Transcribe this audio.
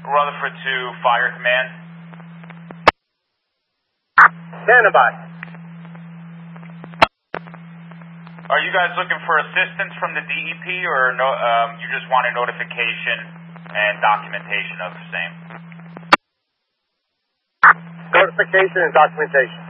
Rutherford to Fire Command. Standing by. Are you guys looking for assistance from the DEP, or no? You just want a notification and documentation of the same? Notification and documentation.